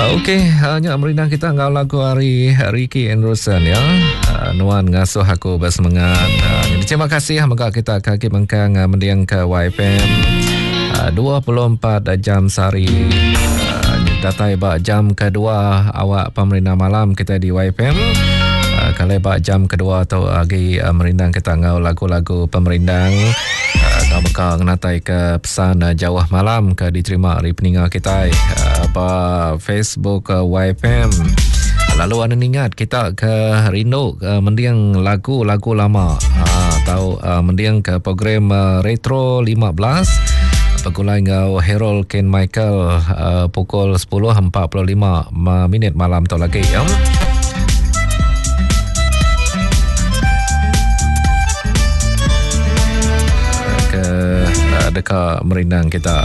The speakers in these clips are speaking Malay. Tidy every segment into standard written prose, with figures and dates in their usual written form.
Okey, hanya merindang kita ngau lagu hari Ricky Anderson ya. Nuan ngasuh aku bersemangat. Jadi terima kasih maka kita kaki mengkang mendiang ke YFM 24 jam sehari. Datai bak jam kedua awak pemerintah malam kita di YFM. Kalau bak jam kedua atau lagi merindang kita ngau lagu-lagu pemerindang. Kau bakal ngenatai ke pesan jawah malam ke diterima dari peningat kita apa Facebook YFM. Lalu anda ingat kita ke rindu mendiang lagu-lagu lama atau mendiang ke program Retro 15 pegulai ngau Harold Ken Michael pukul 10.45 minit malam tu lagi ya. Dekat merindang kita.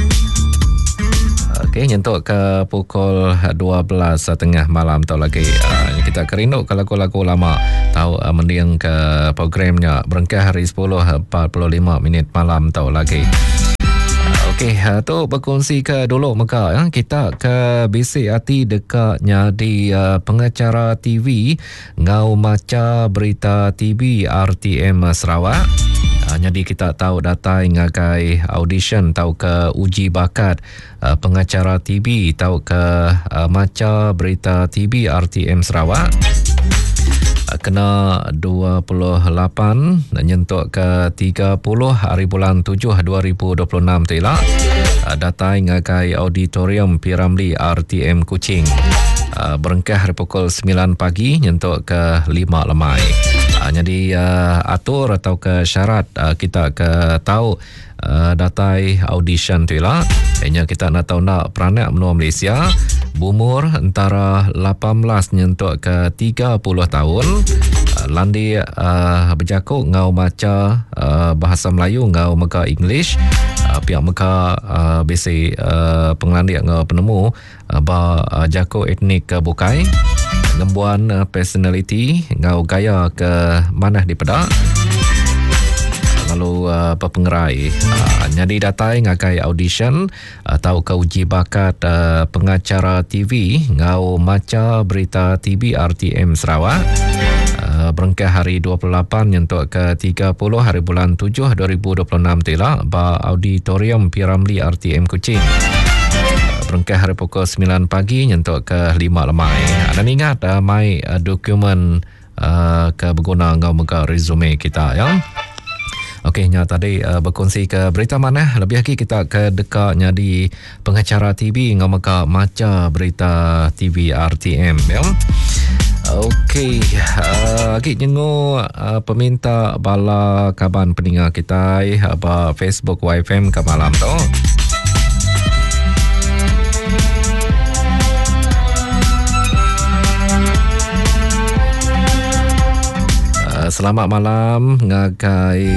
Okey, nyentuk ke pukul 12.30 malam tau lagi. Kita kerindu ke lagu-lagu lama. Tahu mendiang ke programnya berengkah hari 10.45 minit malam tau lagi. Okey, tu berkongsi ke dulu maka ya. Kita ke bisik hati dekatnya di pengacara TV ngau maca berita TV RTM Sarawak. Jadi kita tahu data ngagai audition tahu ke uji bakat pengacara TV tahu ke maca berita TV RTM Sarawak kena 28 nyentuk ke 30 hari bulan 7 2026 tilak data ngagai auditorium Piramli RTM Kuching berengkah hari pukul 9 pagi nyentuk ke 5 lemai. Jadi atur atau ke syarat kita ke tahu datai audition tu lah. Hanya kita nak tahu nak peranak menua Malaysia berumur antara 18 nyentuk ke 30 tahun. Landi berjakuk ngau maca bahasa Melayu ngau meka English. Pihak meka basic pengelandi ngau penemu jakuk etnik bukai. Ngembuan personality ngau gaya ke mana di pedak lalu pengerai jadi datai ngakai audition atau ke uji bakat pengacara TV ngau maca berita TV RTM Sarawak berengkah hari 28 nyentuk ke 30 hari bulan 7 2026 tilak ba auditorium Piramli RTM Kuching berengkah hari pukul 9 pagi nyentuk ke 5 lemai. Anda ingat mai dokumen ke berguna ngau muka resume kita ya. Okey, nya tadi berkongsi ke berita mana lebih lagi kita ke dekatnya di pengacara TV ngau muka maca berita TV RTM ya. Okey, lagi jengu peminta bala kaban peningat kita apa Facebook YFM ke malam tu. Selamat malam ngagai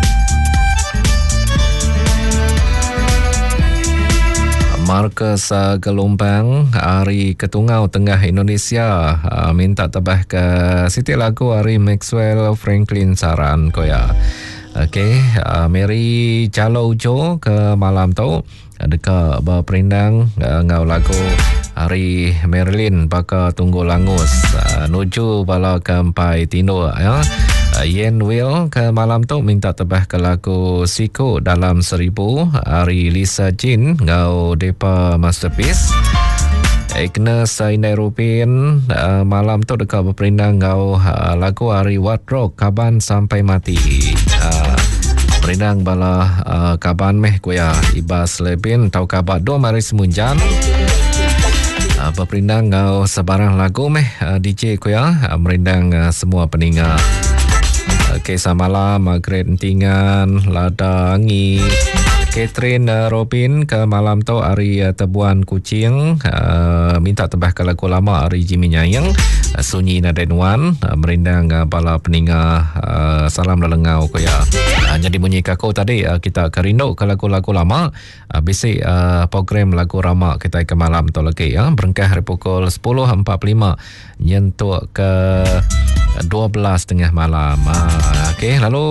Markus Gelombang Hari Ketungau Tengah Indonesia minta tabah ke Siti Lagu Hari Maxwell Franklin Saran koya. Okey, Mary Jalo Jo ke malam tu dekat berperindang ngau lagu Hari Marilyn baka tunggu langus nuju bala kempai tino ya. Yen Will ke malam tu minta tebah ke lagu Siko dalam 1000 Hari Lisa Jin ngau depa masterpiece. Agnes Inai Rupin malam tu dekat berperindang ngau lagu Hari Watrok Kaban Sampai Mati. Perindang bala kaban meh kuya Ibas Lebin tau kabar 2 mari semunjan. Berperindang ngau sebarang lagu meh DJ kuya merindang semua peningat. Kisah malam Margaret Entingan Lada Angi Catherine Robin ke malam tu Hari Tebuan Kucing minta tebah ke lagu lama Hari Jimmy Nyayang Sunyi Nadenwan merindang bala peningat salam lelengau kuya. Jadi bunyi kaku tadi kita kerindu ke lagu-lagu lama basic program lagu ramak kita ke malam tu lagi ya berengkah hari pukul 10.45 nyentuk ke 12.30 malam. Okey, lalu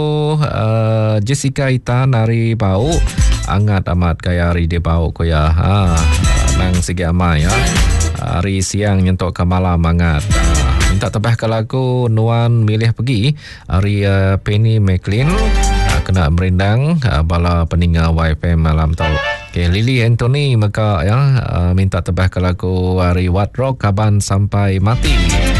Jessica Itan Hari Bau angat amat kaya hari dia bau ko ya. nang segi amai ya. Hari siang nyentuk ke malam mangat. Minta tebah ke lagu Nuan Milih Pergi. Hari Penny McLean kena merindang bala peninggal YFM malam tu. Okay, Lily Anthony maka ya minta tebah ke lagu Hari What Rock Kaban Sampai Mati.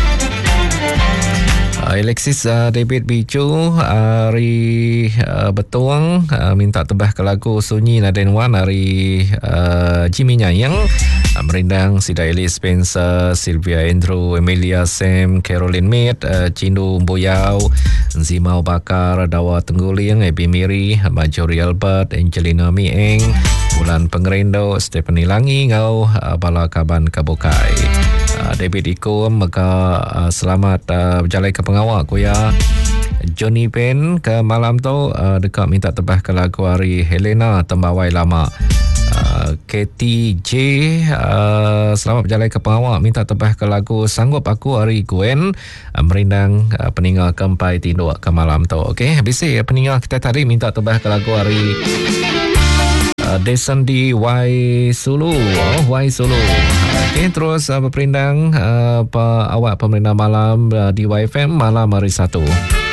Alexis David Bicu Hari Betuang minta tebah ke lagu Sunyi Naden Wan. Hari Jimmy Nyayang merindang Sida Ellis Spencer, Sylvia Andrew, Emilia Sam, Caroline Mead, Cindu Boyau, Zimau Bakar, Dawa Tengguling, Ebi Miri, Majori Albert, Angelina Mieng, Bulan Pengerendo, Stephanie Langi, Ngau Bala Kaban Kabukai. David Iko maka selamat berjalan ke pengawal ku ya. Johnny Pen ke malam tu dekat minta tebah ke lagu Hari Helena Tembawai Lama. Katie J selamat berjalan ke pengawal minta tebah ke lagu Sanggup Aku Hari Gwen merindang peninggal Kempai Tinduk ke malam tu. Okey, habis peninggal kita tadi minta tebah ke lagu Hari Desan di Y Sulu. Y Sulu. Okay, terus berperindang awak pemerintah malam di YFM malam hari 1.